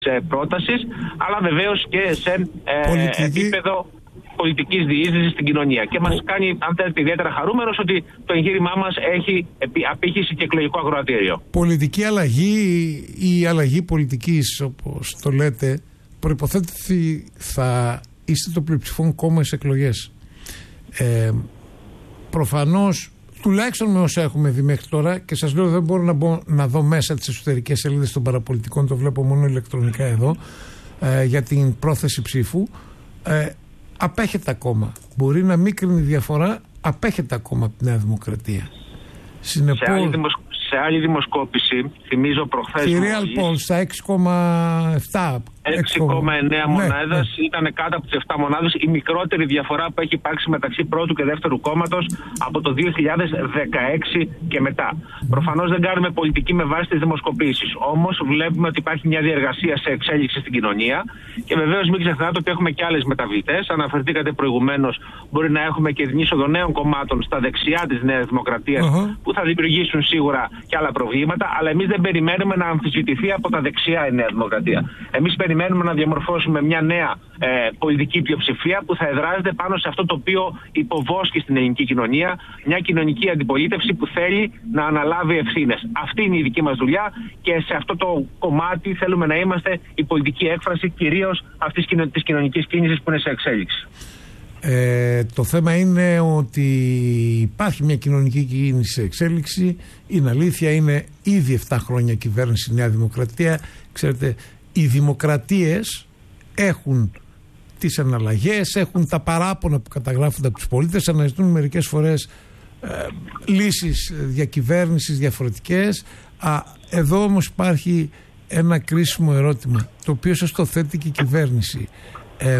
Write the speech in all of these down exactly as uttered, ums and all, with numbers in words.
πρότασης, αλλά βεβαίως και σε ε, επίπεδο πολιτικής διείσδυσης στην κοινωνία. Και μας κάνει, αν θέλετε, ιδιαίτερα χαρούμενος ότι το εγχείρημά μας έχει απήχηση και εκλογικό ακροατήριο. Πολιτική αλλαγή ή αλλαγή πολιτικής, όπως το λέτε, προϋποθέτει ότι θα είστε το πλειοψηφόν κόμμα στις εκλογές. Ε, προφανώς, τουλάχιστον με όσα έχουμε δει μέχρι τώρα, και σας λέω δεν μπορώ να, μπω, να δω μέσα τις εσωτερικές σελίδες των παραπολιτικών, το βλέπω μόνο ηλεκτρονικά εδώ, ε, για την πρόθεση ψήφου, ε, απέχεται ακόμα. Μπορεί να μην κρίνει διαφορά, απέχεται ακόμα από τη Νέα Δημοκρατία. Συνεπώς, σε, άλλη δημοσ... σε άλλη δημοσκόπηση, θυμίζω προχθές... Τη Real Polls στα έξι κόμμα επτά. έξι κόμμα εννέα μονάδες, ναι, ήταν κάτω από τις επτά μονάδες, η μικρότερη διαφορά που έχει υπάρξει μεταξύ πρώτου και δεύτερου κόμματος από το δύο χιλιάδες δεκαέξι και μετά. Mm. Προφανώς δεν κάνουμε πολιτική με βάση τις δημοσκοπήσεις. Όμως βλέπουμε ότι υπάρχει μια διεργασία σε εξέλιξη στην κοινωνία και βεβαίως μην ξεχνάτε ότι έχουμε και άλλες μεταβλητές. Αναφερθήκατε προηγουμένως, μπορεί να έχουμε και την είσοδο νέων κομμάτων στα δεξιά της Νέας Δημοκρατίας uh-huh. που θα δημιουργήσουν σίγουρα και άλλα προβλήματα, αλλά εμείς δεν περιμένουμε να αμφισβητηθεί από τα δεξιά η Νέα Δημοκρατία. Εμείς περιμένουμε να διαμορφώσουμε μια νέα ε, πολιτική πλειοψηφία που θα εδράζεται πάνω σε αυτό το οποίο υποβόσκει στην ελληνική κοινωνία, μια κοινωνική αντιπολίτευση που θέλει να αναλάβει ευθύνες. Αυτή είναι η δική μας δουλειά και σε αυτό το κομμάτι θέλουμε να είμαστε η πολιτική έκφραση κυρίως αυτής της κοινωνικής κίνησης που είναι σε εξέλιξη. Ε, το θέμα είναι ότι υπάρχει μια κοινωνική κίνηση σε εξέλιξη. Είναι αλήθεια, είναι ήδη επτά χρόνια κυβέρνηση Νέα Δημοκρατία. Ξέρετε, οι δημοκρατίες έχουν τις αναλλαγές, έχουν τα παράπονα που καταγράφονται από τους πολίτες, αναζητούν μερικές φορές ε, λύσεις διακυβέρνησης διαφορετικές. Α, εδώ όμως υπάρχει ένα κρίσιμο ερώτημα, το οποίο σας το θέτει και η κυβέρνηση. Ε,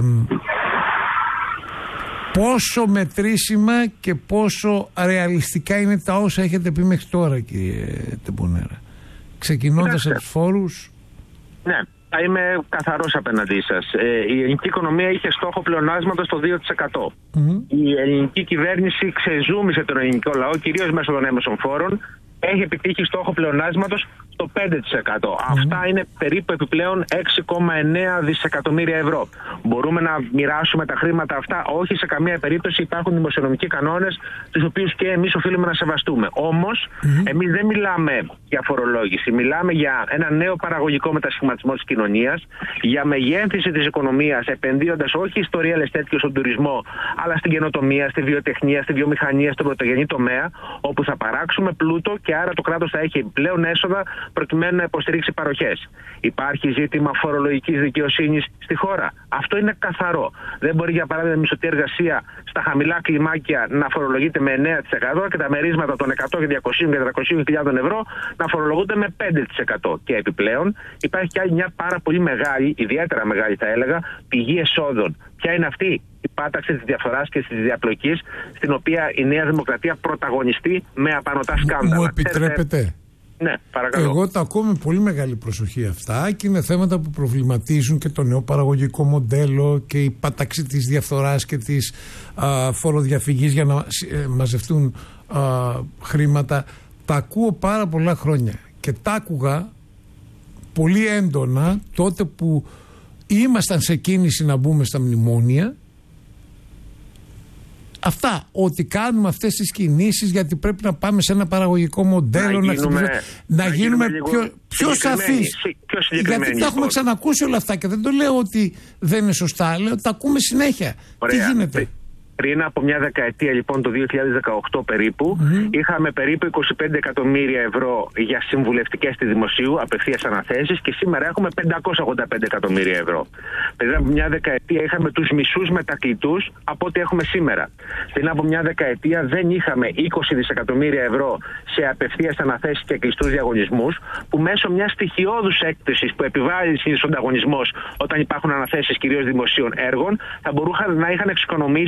πόσο μετρήσιμα και πόσο ρεαλιστικά είναι τα όσα έχετε πει μέχρι τώρα, κύριε Τεμπονέρα, ξεκινώντας από τους φόρους? Ναι, θα είμαι καθαρός απέναντί σας. Ε, η ελληνική οικονομία είχε στόχο πλεονάσματος το δύο τοις εκατό. Mm-hmm. Η ελληνική κυβέρνηση ξεζούμισε τον ελληνικό λαό, κυρίως μέσω των έμεσων φόρων. Έχει επιτύχει στόχο πλεονάσματος στο πέντε τοις εκατό. Mm. Αυτά είναι περίπου επιπλέον έξι κόμμα εννέα δισεκατομμύρια ευρώ. Μπορούμε να μοιράσουμε τα χρήματα αυτά? Όχι, σε καμία περίπτωση. Υπάρχουν δημοσιονομικοί κανόνες, τους οποίους και εμείς οφείλουμε να σεβαστούμε. Όμως, mm. εμείς δεν μιλάμε για φορολόγηση. Μιλάμε για ένα νέο παραγωγικό μετασχηματισμό της κοινωνίας, για μεγένθηση της οικονομίας, επενδύοντας όχι στο real estate και στον τουρισμό, αλλά στην καινοτομία, στη βιοτεχνία, στη βιομηχανία, στον πρωτογενή τομέα, όπου θα παράξουμε πλούτο και άρα το κράτος θα έχει πλέον έσοδα προκειμένου να υποστηρίξει παροχές. Υπάρχει ζήτημα φορολογικής δικαιοσύνης στη χώρα. Αυτό είναι καθαρό. Δεν μπορεί, για παράδειγμα, η μισθωτή εργασία στα χαμηλά κλιμάκια να φορολογείται με εννέα τοις εκατό και τα μερίσματα των εκατό και διακόσιων και τριακοσίων χιλιάδων ευρώ να φορολογούνται με πέντε τοις εκατό. Και επιπλέον υπάρχει και άλλη μια πάρα πολύ μεγάλη, ιδιαίτερα μεγάλη θα έλεγα, πηγή εσόδων. Ποια είναι αυτή? Η πάταξη της διαφοράς και της διαπλοκής, στην οποία η Νέα Δημοκρατία πρωταγωνιστεί με απανωτά σκάνδαλα. Μου επιτρέπετε? Ναι, παρακαλώ. Εγώ τα ακούω με πολύ μεγάλη προσοχή αυτά και είναι θέματα που προβληματίζουν και το νέο παραγωγικό μοντέλο και η πάταξη της διαφθοράς και της α, φοροδιαφυγής για να ε, μαζευτούν α, χρήματα. Τα ακούω πάρα πολλά χρόνια και τα άκουγα πολύ έντονα τότε που ήμασταν σε κίνηση να μπούμε στα μνημόνια. Αυτά, ότι κάνουμε αυτές τις κινήσεις γιατί πρέπει να πάμε σε ένα παραγωγικό μοντέλο, να, γίνουμε, να, να γίνουμε πιο, πιο σαφείς. Γιατί τα έχουμε ξανακούσει όλα αυτά και δεν το λέω ότι δεν είναι σωστά, λέω ότι τα ακούμε συνέχεια. Ωραία. Τι γίνεται? Πριν από μια δεκαετία, λοιπόν, το δύο χιλιάδες δεκαοκτώ περίπου, mm-hmm. είχαμε περίπου είκοσι πέντε εκατομμύρια ευρώ για συμβουλευτικές του δημοσίου, απευθείας αναθέσεις, και σήμερα έχουμε πεντακόσια ογδόντα πέντε εκατομμύρια ευρώ. Πριν από μια δεκαετία είχαμε τους μισούς μετακλητούς από ό,τι έχουμε σήμερα. Πριν από μια δεκαετία δεν είχαμε είκοσι δισεκατομμύρια ευρώ σε απευθείας αναθέσεις και κλειστούς διαγωνισμούς, που μέσω μιας στοιχειώδους έκπτωσης που επιβάλλει ο ανταγωνισμός όταν υπάρχουν αναθέσεις κυρίως δημοσίων έργων, θα μπορούσαν να είχαν εξοικονομήσει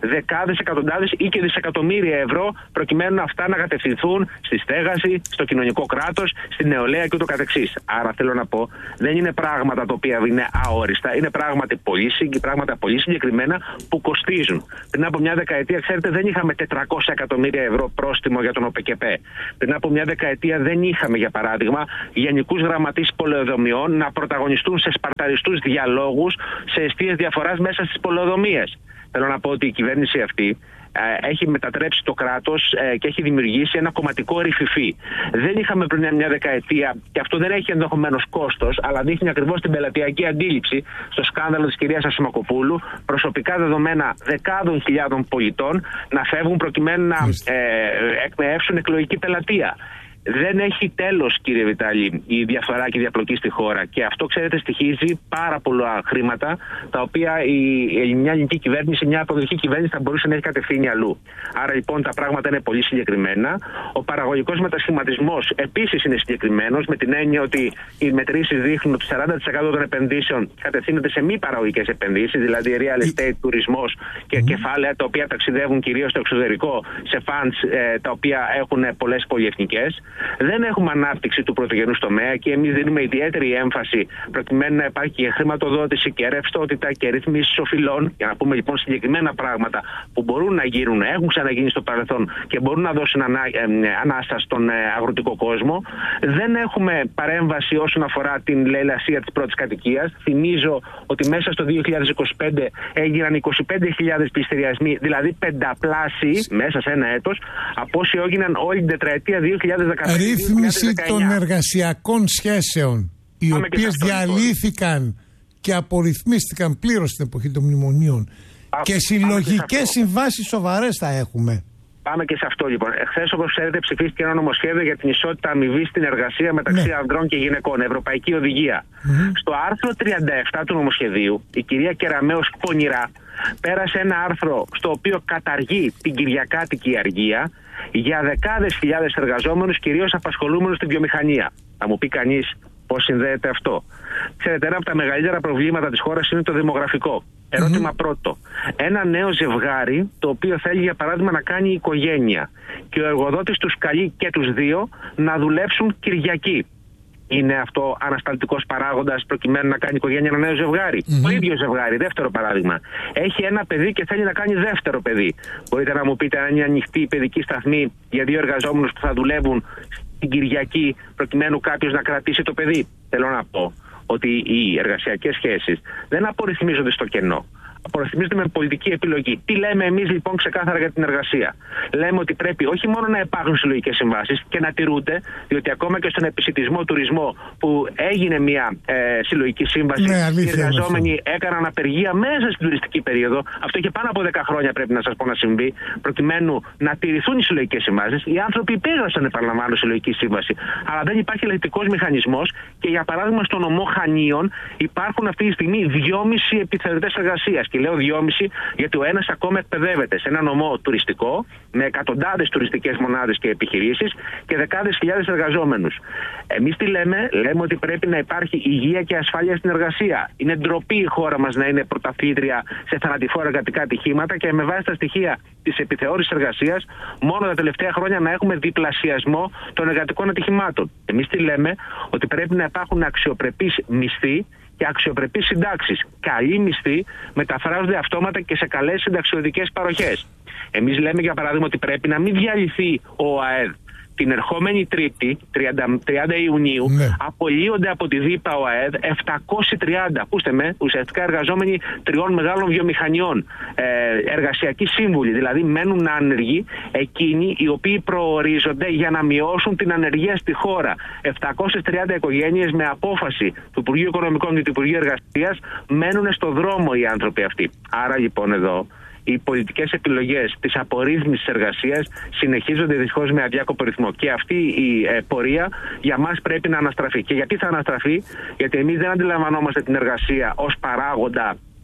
δεκάδες, εκατοντάδες ή και δισεκατομμύρια ευρώ, προκειμένου αυτά να κατευθυνθούν στη στέγαση, στο κοινωνικό κράτος, στη νεολαία και ούτω καθεξής. Άρα θέλω να πω, δεν είναι πράγματα τα οποία είναι αόριστα, είναι πράγματα πολύ, πράγματα πολύ συγκεκριμένα που κοστίζουν. Πριν από μια δεκαετία, ξέρετε, δεν είχαμε τετρακόσια εκατομμύρια ευρώ πρόστιμο για τον ΟΠΕΚΕΠΕ. Πριν από μια δεκαετία δεν είχαμε, για παράδειγμα, γενικούς γραμματείς πολεοδομιών να πρωταγωνιστούν σε σπαρταριστούς διαλόγους, σε εστίες διαφοράς μέσα στις πολεοδομίες. Θέλω να πω ότι η κυβέρνηση αυτή έχει μετατρέψει το κράτος και έχει δημιουργήσει ένα κομματικό ρηφιφί. Δεν είχαμε πριν μια δεκαετία, και αυτό δεν έχει ενδεχομένως κόστος, αλλά δείχνει ακριβώς την πελατειακή αντίληψη στο σκάνδαλο της κυρίας Ασημακοπούλου, προσωπικά δεδομένα δεκάδων χιλιάδων πολιτών να φεύγουν προκειμένου να ε, εκμεεύσουν εκλογική πελατεία. Δεν έχει τέλος, κύριε Βιτάλη, η διαφθορά και η διαπλοκή στη χώρα. Και αυτό, ξέρετε, στοιχίζει πάρα πολλά χρήματα, τα οποία η, μια ελληνική κυβέρνηση, μια αποδοτική κυβέρνηση θα μπορούσε να έχει κατευθύνει αλλού. Άρα λοιπόν τα πράγματα είναι πολύ συγκεκριμένα. Ο παραγωγικός μετασχηματισμός επίσης είναι συγκεκριμένος, με την έννοια ότι οι μετρήσεις δείχνουν ότι σαράντα τοις εκατό των επενδύσεων κατευθύνονται σε μη παραγωγικές επενδύσεις, δηλαδή real estate, τουρισμός και mm. κεφάλαια τα οποία ταξιδεύουν κυρίως στο εξωτερικό σε funds ε, τα οποία έχουν πολλές πολυεθνικές. Δεν έχουμε ανάπτυξη του πρωτογενούς τομέα και εμείς δίνουμε ιδιαίτερη έμφαση προκειμένου να υπάρχει και χρηματοδότηση και ρευστότητα και ρυθμίσεις οφειλών, για να πούμε λοιπόν συγκεκριμένα πράγματα που μπορούν να γίνουν, έχουν ξαναγίνει στο παρελθόν και μπορούν να δώσουν ανά, ε, ανάσα στον ε, αγροτικό κόσμο. Δεν έχουμε παρέμβαση όσον αφορά την λαιλασία της πρώτης κατοικίας. Θυμίζω ότι μέσα στο δύο χιλιάδες είκοσι πέντε έγιναν είκοσι πέντε χιλιάδες πληστηριασμοί, δηλαδή πενταπλάσιοι μέσα σε ένα έτος, από όσοι έγιναν όλη την τετραετία δύο χιλιάδες δεκαπέντε. Ρύθμιση των εργασιακών σχέσεων, οι Πάμε οποίες και διαλύθηκαν και απορριθμίστηκαν πλήρως στην εποχή των μνημονίων. Πάμε, και συλλογικές συμβάσεις σοβαρές θα έχουμε. Πάμε και σε αυτό λοιπόν. Εχθές, όπως ξέρετε, ψηφίστηκε ένα νομοσχέδιο για την ισότητα αμοιβή στην εργασία μεταξύ ναι. ανδρών και γυναικών. Ευρωπαϊκή οδηγία. Mm-hmm. Στο άρθρο τριάντα επτά του νομοσχεδίου, η κυρία Κεραμέως πονηρά πέρασε ένα άρθρο στο οποίο καταργεί την κυριακάτικη αργία για δεκάδες χιλιάδες εργαζόμενους, κυρίως απασχολούμενους στην βιομηχανία. Θα μου πει κανείς πώς συνδέεται αυτό. Ξέρετε, ένα από τα μεγαλύτερα προβλήματα της χώρας είναι το δημογραφικό. Ερώτημα mm-hmm. πρώτο. Ένα νέο ζευγάρι, το οποίο θέλει για παράδειγμα να κάνει οικογένεια, και ο εργοδότης τους καλεί και τους δύο να δουλέψουν Κυριακή. Είναι αυτό ανασταλτικός παράγοντας προκειμένου να κάνει οικογένεια ένα νέο ζευγάρι? Mm-hmm. Το ίδιο ζευγάρι, δεύτερο παράδειγμα. Έχει ένα παιδί και θέλει να κάνει δεύτερο παιδί. Μπορείτε να μου πείτε αν είναι ανοιχτή παιδική σταθμή για δύο εργαζόμενους που θα δουλεύουν την Κυριακή προκειμένου κάποιος να κρατήσει το παιδί? Θέλω να πω ότι οι εργασιακές σχέσεις δεν απορριθμίζονται στο κενό. Απορριθμίζονται με πολιτική επιλογή. Τι λέμε εμείς λοιπόν ξεκάθαρα για την εργασία? Λέμε ότι πρέπει όχι μόνο να υπάρχουν συλλογικές συμβάσεις και να τηρούνται, διότι ακόμα και στον επισιτισμό τουρισμό που έγινε μια ε, συλλογική σύμβαση, ναι, οι εργαζόμενοι έκαναν απεργία μέσα στην τουριστική περίοδο. Αυτό είχε πάνω από δέκα χρόνια, πρέπει να σας πω, να συμβεί, προκειμένου να τηρηθούν οι συλλογικές συμβάσεις. Οι άνθρωποι υπέγραψαν, επαναλαμβάνω, συλλογική σύμβαση. Αλλά δεν υπάρχει ελεγκτικός μηχανισμός και, για παράδειγμα, στο νομό Χανίων υπάρχουν αυτή τη στιγμή δυόμισι επιθεωρητές εργασίας. Και λέω δυόμισι γιατί ο ένας ακόμα εκπαιδεύεται σε ένα νομό τουριστικό με εκατοντάδες τουριστικές μονάδες και επιχειρήσεις και δεκάδες χιλιάδες εργαζόμενους. Εμείς τι λέμε? Λέμε ότι πρέπει να υπάρχει υγεία και ασφάλεια στην εργασία. Είναι ντροπή η χώρα μας να είναι πρωταθλήτρια σε θανατηφόρα εργατικά ατυχήματα και με βάση τα στοιχεία της επιθεώρησης εργασίας, μόνο τα τελευταία χρόνια να έχουμε διπλασιασμό των εργατικών ατυχημάτων. Εμείς τι λέμε? Ότι πρέπει να υπάρχουν αξιοπρεπείς μισθοί και αξιοπρεπείς συντάξεις. Καλοί μισθοί μεταφράζονται αυτόματα και σε καλές συνταξιοδικές παροχές. Εμείς λέμε, για παράδειγμα, ότι πρέπει να μην διαλυθεί ο ΟΑΕΔ. Την ερχόμενη Τρίτη, τριάντα Ιουνίου, ναι. απολύονται από τη ΔΥΠΑ ΟΑΕΔ επτακόσιοι τριάντα, ακούστε με, ουσιαστικά εργαζόμενοι τριών μεγάλων βιομηχανιών, ε, εργασιακοί σύμβουλοι, δηλαδή μένουν άνεργοι εκείνοι οι οποίοι προορίζονται για να μειώσουν την ανεργία στη χώρα. επτακόσιες τριάντα οικογένειες με απόφαση του Υπουργείου Οικονομικών και του Υπουργείου Εργασίας μένουν στο δρόμο οι άνθρωποι αυτοί. Άρα λοιπόν εδώ οι πολιτικές επιλογές της απορρίθμισης εργασίας συνεχίζονται δυστυχώς με αδιάκοπο ρυθμό. Και αυτή η ε, πορεία για μας πρέπει να αναστραφεί. Και γιατί θα αναστραφεί? Γιατί εμείς δεν αντιλαμβανόμαστε την εργασία ως παράγοντα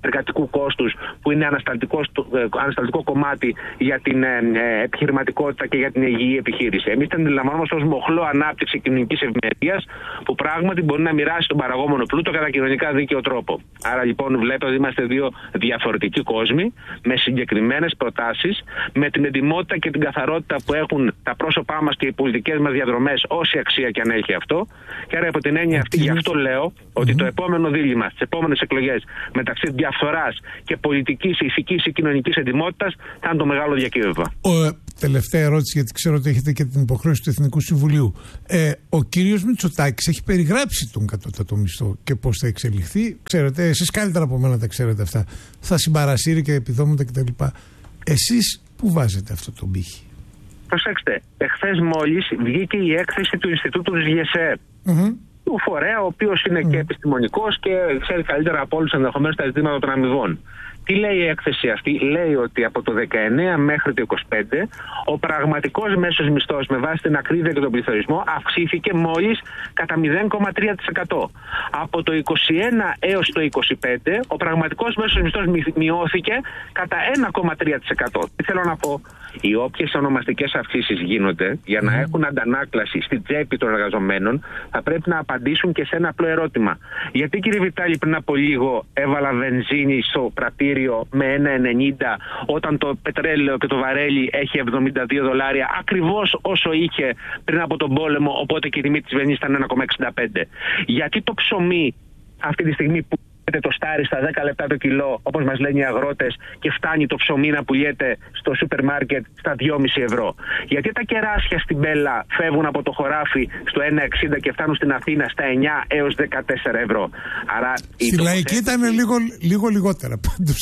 εργατικού κόστους, που είναι ανασταλτικό κομμάτι για την ε, ε, επιχειρηματικότητα και για την υγιή επιχείρηση. Εμείς την αντιλαμβανόμαστε ως μοχλό ανάπτυξη κοινωνικής ευημερίας, που πράγματι μπορεί να μοιράσει τον παραγόμενο πλούτο κατά κοινωνικά δίκαιο τρόπο. Άρα λοιπόν βλέπετε ότι είμαστε δύο διαφορετικοί κόσμοι, με συγκεκριμένες προτάσεις, με την εντιμότητα και την καθαρότητα που έχουν τα πρόσωπά μας και οι πολιτικές μας διαδρομές, όση αξία και αν έχει αυτό. Και άρα από την έννοια αυτή, γι' αυτό λέω ότι mm-hmm. το επόμενο δίλημμα στις επόμενες εκλογές μεταξύ διαφθοράς και πολιτικής, ηθικής ή κοινωνικής εντιμότητας θα είναι το μεγάλο διακύβευμα. Ο, τελευταία ερώτηση, γιατί ξέρω ότι έχετε και την υποχρέωση του Εθνικού Συμβουλίου. Ε, ο κύριος Μητσοτάκης έχει περιγράψει τον κατώτατο μισθό και πώς θα εξελιχθεί. Ξέρετε, εσείς καλύτερα από μένα τα ξέρετε αυτά. Θα συμπαρασύρει και επιδόματα κτλ. Εσείς πού βάζετε αυτό το πύχη? Προσέξτε, εχθές μόλις βγήκε η έκθεση του Ινστιτούτου της ΓΕΣΕ. Mm-hmm. Του φορέα, ο οποίος είναι mm. και επιστημονικός και ξέρει καλύτερα από όλους ενδεχομένως τα ζητήματα των αμοιβών. Τι λέει η έκθεση αυτή? Λέει ότι από το δεκαεννέα μέχρι το είκοσι πέντε ο πραγματικός μέσος μισθός με βάση την ακρίβεια και τον πληθωρισμό αυξήθηκε μόλις κατά μηδέν κόμμα τρία τοις εκατό. Από το είκοσι ένα έως το είκοσι πέντε ο πραγματικός μέσος μισθός μειώθηκε κατά ένα κόμμα τρία τοις εκατό. Τι θέλω να πω? Οι όποιες ονομαστικές αυξήσεις γίνονται για να έχουν αντανάκλαση στην τσέπη των εργαζομένων, θα πρέπει να απαντήσουν και σε ένα απλό ερώτημα. Γιατί, κύριε Βιτάλη, πριν από λίγο έβαλα βενζίνη στο πρατήριο με ένα ενενήντα όταν το πετρέλαιο και το βαρέλι έχει εβδομήντα δύο δολάρια, ακριβώς όσο είχε πριν από τον πόλεμο, οπότε και η τιμή της βενζίνης ήταν ένα κόμμα εξήντα πέντε. Γιατί το ψωμί αυτή τη στιγμή που το στάρι στα δέκα λεπτά το κιλό, όπως μας λένε οι αγρότες, και φτάνει το ψωμί να πουλιέται στο σούπερ μάρκετ στα δυόμισι ευρώ? Γιατί τα κεράσια στην Μπέλα φεύγουν από το χωράφι στο ένα εξήντα και φτάνουν στην Αθήνα στα εννιά έως δεκατέσσερα ευρώ? Άρα, στη λαϊκή ήταν λίγο, λίγο λιγότερα πάντως.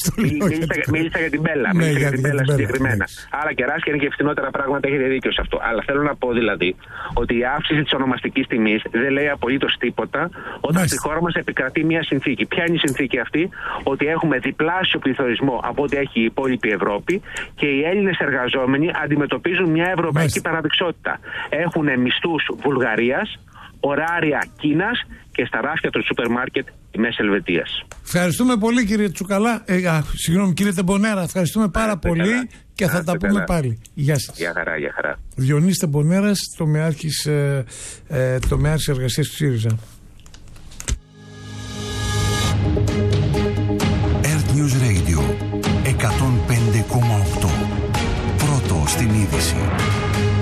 Μίλησα για την Μπέλα, ναι, μίλησα για την Μπέλα συγκεκριμένα. Ναι. Άρα κεράσια είναι και φθηνότερα πράγματα, έχετε δίκιο σε αυτό. Αλλά θέλω να πω δηλαδή ότι η αύξηση της ονομαστικής τιμής δεν λέει απολύτως τίποτα όταν Μάλιστα. στη χώρα μας επικρατεί μια συνθήκη. Ποια είναι η συνθήκη αυτή? Ότι έχουμε διπλάσιο πληθωρισμό από ό,τι έχει η υπόλοιπη Ευρώπη και οι Έλληνες εργαζόμενοι αντιμετωπίζουν μια ευρωπαϊκή παραδειξότητα. Έχουν μισθούς Βουλγαρίας, ωράρια Κίνας και στα ράφια των σούπερ μάρκετ τιμές Ελβετίας. Ευχαριστούμε πολύ, κύριε Τσουκαλά. Ε, α, συγγνώμη, κύριε Τεμπονέρα. Ευχαριστούμε πάρα Άστε πολύ καλά. Και θα Άστε τα πούμε καλά. Πάλι. Γεια σας. Γεια χαρά, γεια χαρά. Διονύσης Τεμπονέρας, τομεάρχης ε, ε, εργασίας του ΣΥΡΙΖΑ. News Radio εκατόν πέντε κόμμα οκτώ. Πρώτο στην είδηση.